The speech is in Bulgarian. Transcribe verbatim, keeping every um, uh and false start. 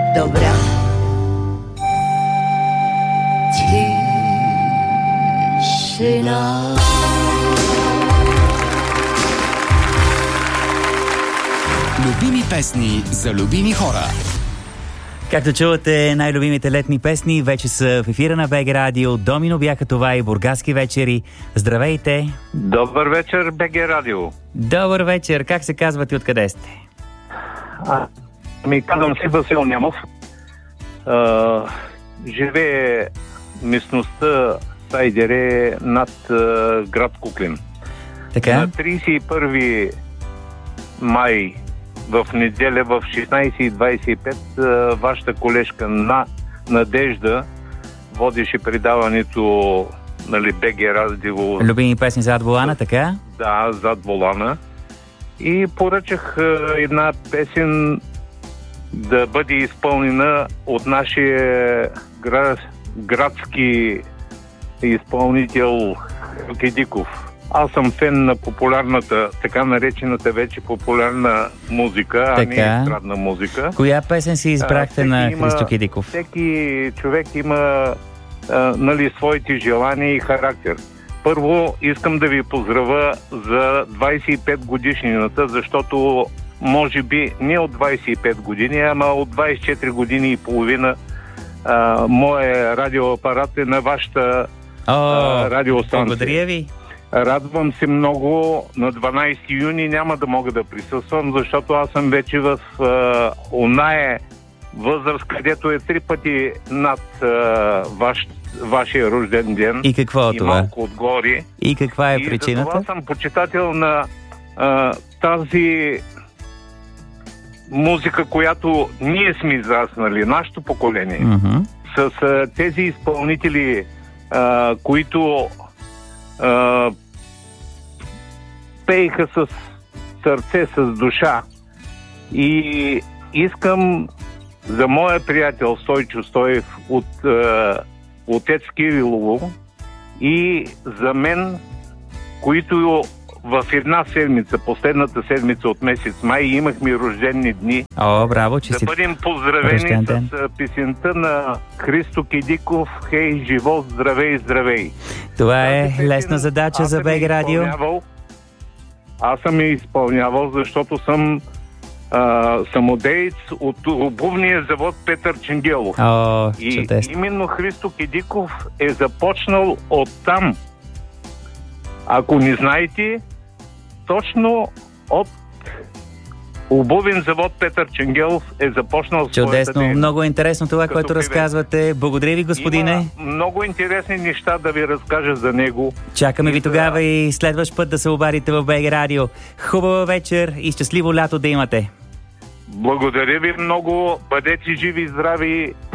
Добра тишина. Любими песни за любими хора. Както чувате, най-любимите летни песни вече са в ефира на БГ Радио. Домино бяха това и бургаски вечери. Здравейте! Добър вечер, БГ Радио. Добър вечер! Как се казвате, откъде сте? А, ми казвам си Васил Нямов. А, живее местността Сайдере над а, град Куклин. Така? На тридесет и първи май в неделя в шестнайсет и двайсет и пет вашата колежка на Надежда водеше предаването, нали, БГ Радио. Любими песни зад волана, така? Да, зад волана. И поръчах една песен да бъде изпълнена от нашия град, градски изпълнител Кедиков. Аз съм фен на популярната, така наречената вече популярна музика, така, а не естрадна музика. Коя песен си избрахте а, на има, Христо Кедиков? Всеки човек има а, нали, своите желания и характер. Първо искам да ви поздравя за двайсет и пет годишнината, защото може би не от двайсет и пет години, ама от двайсет и четири години и половина а, моя радиоапарат е на вашата О, а, радиостанция. Благодаря ви. Радвам се много. На дванайсети юни няма да мога да присъствам, защото аз съм вече в а, оная възраст, където е три пъти над а, ваш, вашия рожден ден. И какво е и това? малко отгоре. И каква е и причината? И затова съм почитател на а, тази музика, която ние сме израснали, нашето поколение. Mm-hmm. С а, тези изпълнители, а, които Uh, пееха с сърце, с душа. И искам за моя приятел Стойчо Стоев от uh, отец Кирилово и за мен, които в една седмица, последната седмица от месец май, имахме рождени дни. О, браво, че да си бъдем поздравени с песента на Христо Кедиков "Хей, живот, здравей, здравей". Това е лесна задача за БГ Радио. Аз съм я изпълнявал, защото съм а, самодеец от обувния завод Петър Ченгелов. О, и чудесно. Именно Христо Кедиков е започнал оттам. Ако не знаете, точно от обувен завод Петър Ченгелов е започнал. Чудесно, много интересно това, което певец. разказвате. Благодаря ви, господине. Има много интересни неща да ви разкажа за него. Чакаме ви тогава и следващ път да се обадите в БГ Радио. Хубава вечер и щастливо лято да имате. Благодаря ви много. Бъдете живи и здрави.